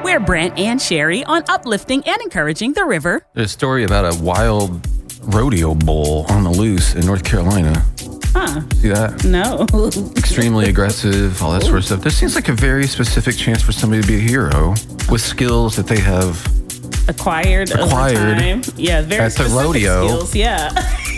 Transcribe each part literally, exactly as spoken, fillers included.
We're Brent and Sherry on uplifting and encouraging the river. There's a story about a wild rodeo bull on the loose in North Carolina. Huh. See that? No. Extremely aggressive, all that sort of stuff. This seems like a very specific chance for somebody to be a hero with skills that they have acquired, acquired over time. Yeah, very at the specific rodeo. skills. Yeah.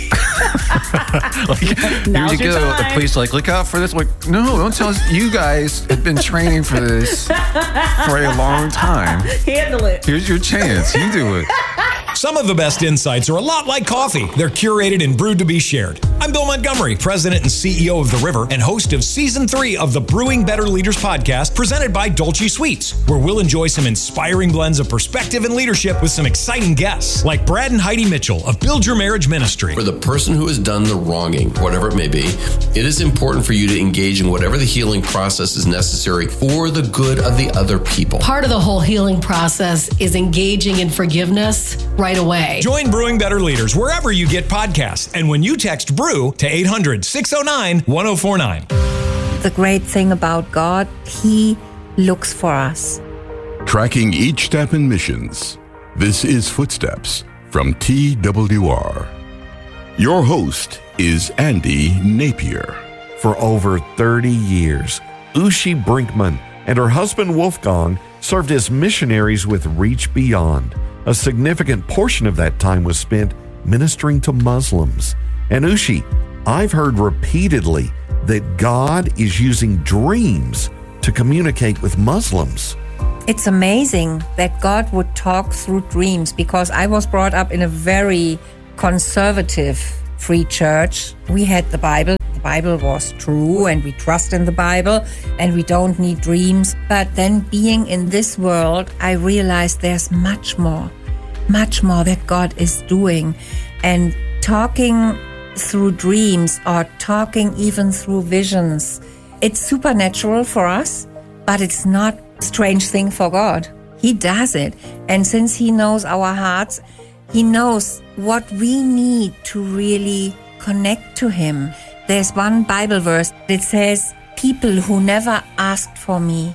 Like, here you go. The police are like, look out for this. I'm like, no, don't tell us. You guys have been training for this for a long time. Handle it. Here's your chance. You do it. Some of the best insights are a lot like coffee. They're curated and brewed to be shared. I'm Bill Montgomery, President and C E O of The River and host of Season three of the Brewing Better Leaders podcast presented by Dolce Sweets, where we'll enjoy some inspiring blends of perspective and leadership with some exciting guests like Brad and Heidi Mitchell of Build Your Marriage Ministry. For the person who has done the wronging, whatever it may be, it is important for you to engage in whatever the healing process is necessary for the good of the other people. Part of the whole healing process is engaging in forgiveness right away. Join Brewing Better Leaders wherever you get podcasts. And when you text BREW to eight hundred, six oh nine, one oh four nine. The great thing about God, He looks for us. Tracking each step in missions. This is Footsteps from T W R. Your host is Andy Napier. For over thirty years, Ushi Brinkman and her husband Wolfgang served as missionaries with Reach Beyond. A significant portion of that time was spent ministering to Muslims. And Ushi, I've heard repeatedly that God is using dreams to communicate with Muslims. It's amazing that God would talk through dreams, because I was brought up in a very conservative free church. We had the Bible. The Bible was true and we trust in the Bible and we don't need dreams. But then being in this world, I realized there's much more, much more that God is doing. And talking through dreams or talking even through visions, it's supernatural for us, but it's not a strange thing for God. He does it. And since He knows our hearts, He knows what we need to really connect to Him. There's one Bible verse that says, people who never asked for me,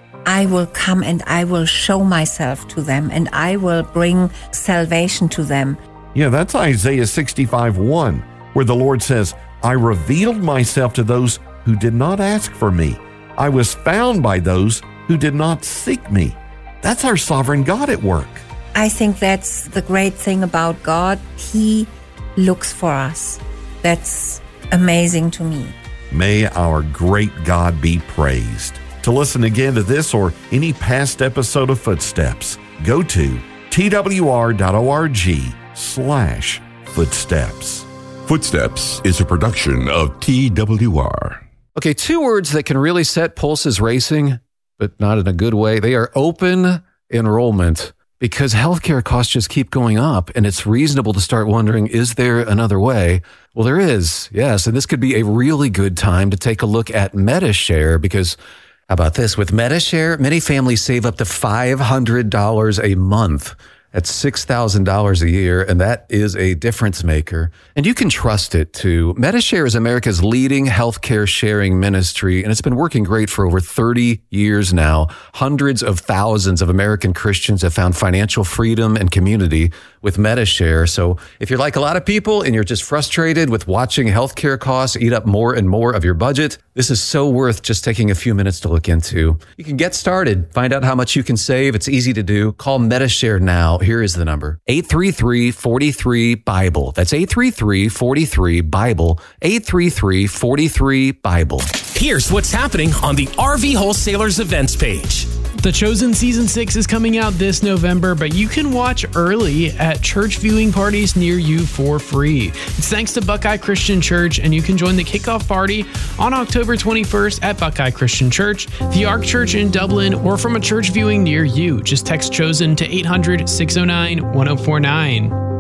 I will come and I will show myself to them and I will bring salvation to them. Yeah, that's Isaiah sixty-five one, where the Lord says, I revealed myself to those who did not ask for me. I was found by those who did not seek me. That's our sovereign God at work. I think that's the great thing about God. He looks for us. That's amazing to me. May our great God be praised. To listen again to this or any past episode of Footsteps, go to twr.org slash footsteps. Footsteps is a production of T W R. Okay, two words that can really set pulses racing, but not in a good way. They are open enrollment, because healthcare costs just keep going up, and it's reasonable to start wondering, is there another way? Well, there is, yes, and this could be a really good time to take a look at Medi-Share, because how about this? With Medi-Share, many families save up to five hundred dollars a month. That's six thousand dollars a year, and that is a difference maker. And you can trust it, too. Medi-Share is America's leading healthcare sharing ministry, and it's been working great for over thirty years now. Hundreds of thousands of American Christians have found financial freedom and community with Medi-Share. So if you're like a lot of people and you're just frustrated with watching healthcare costs eat up more and more of your budget, this is so worth just taking a few minutes to look into. You can get started, find out how much you can save. It's easy to do. Call Medi-Share now. Here is the number, eight three three, four three, Bible. That's eight three three, four three, Bible, eight three three, four three, Bible. Here's what's happening on the R V Wholesalers events page. The Chosen Season six is coming out this November, but you can watch early at church viewing parties near you for free. It's thanks to Buckeye Christian Church, and you can join the kickoff party on October twenty-first at Buckeye Christian Church, the Ark Church in Dublin, or from a church viewing near you. Just text CHOSEN to eight hundred, six oh nine, one oh four nine.